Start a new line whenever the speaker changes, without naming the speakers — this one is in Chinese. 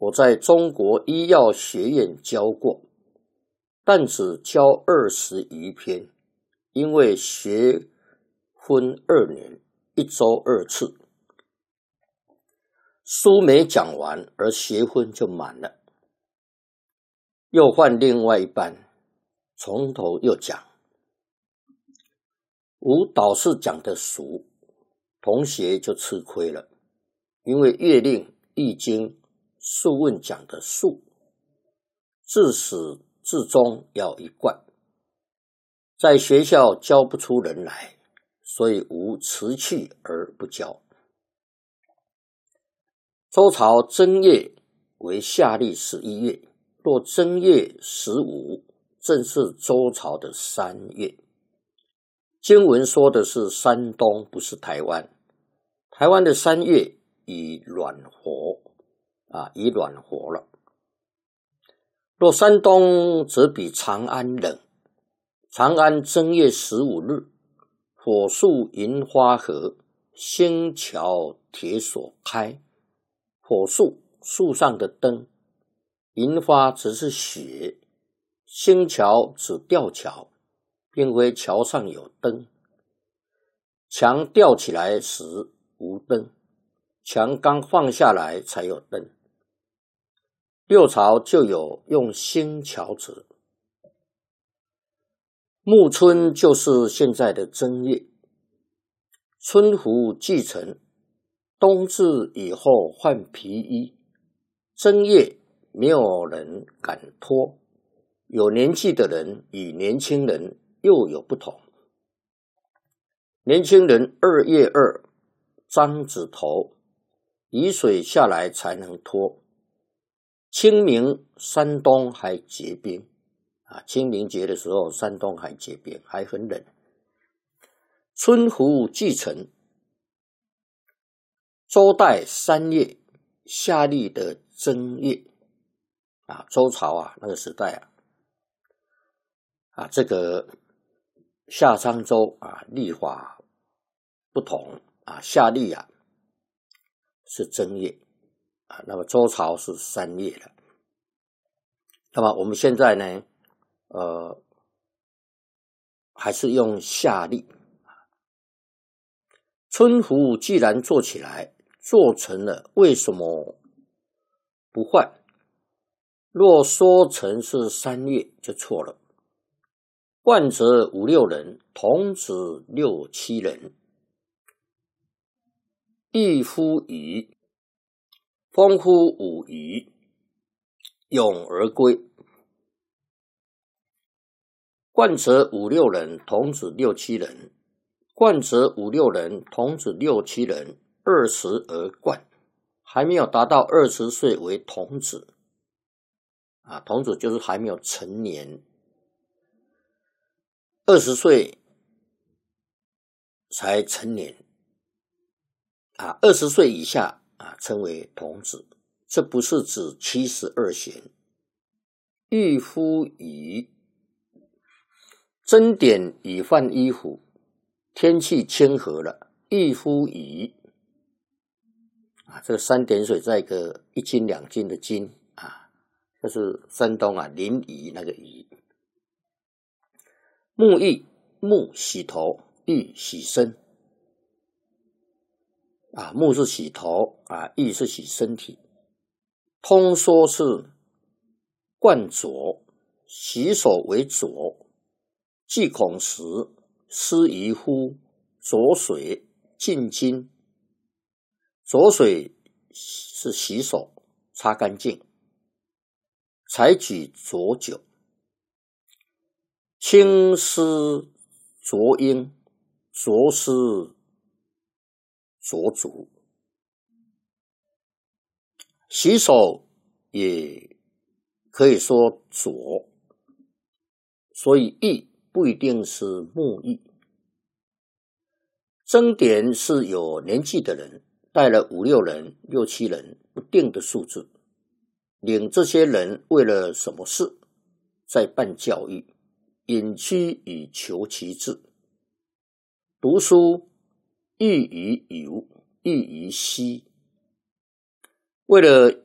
我在中国医药学院教过，但只教20余篇，因为学分2年，1周2次，书没讲完，而学分就满了，又换另外一班，从头又讲。吴导师讲的熟，同学就吃亏了，因为月令、易经、数问讲的数，自始至终要一贯，在学校教不出人来，所以吴辞去而不教。周朝正月为夏历11月，若正月15，正是周朝的3月。经文说的是山东，不是台湾。台湾的3月已暖和了。若山东则比长安冷。长安正月15日，火树银花合，星桥铁锁开。火树，树上的灯；银花只是雪，星桥指吊桥，并非桥上有灯。墙吊起来时无灯，墙刚放下来才有灯。六朝就有用星桥者。暮春就是现在的正月，春服既成，冬至以后换皮衣。正月没有人敢脱，有年纪的人与年轻人又有不同。年轻人2月2獐子头，雨水下来才能脱。清明山东还结冰清明节的时候山东还结冰，还很冷。春服既成，周代3月，夏历的正月周朝那个时代这个夏商周历法不同夏历是正月那么周朝是3月了。那么我们现在呢还是用夏历。春服既然做起来，做成了，为什么不换？若说成是3月就错了。冠则5、6人，童子6、7人。御夫夷，风乎舞夷，咏而归。冠则5、6人，童子6、7人。冠则5、6人，童子6、7人，20而冠，还没有达到20岁为童子童子就是还没有成年，20岁才成年20岁以下称为童子。这不是指72弦。御夫夷，针点已换衣服，天气清和了，御夫夷这个3点水在一个1斤2斤的斤这是山东临沂那个沂。沐浴，沐洗头，浴洗身沐是洗头浴是洗身体。通说是冠濯，洗手为濯，忌恐时失于乎浊水浸巾。浊水是洗手擦干净，采取浊酒。青丝浊缨，浊丝浊足。洗手也可以说浊，所以浴不一定是沐浴。针点是有年纪的人，带了5、6人、6、7人，不定的数字。领这些人为了什么事，在办教育，隐居以求其志。读书寓于游，寓于嬉。为了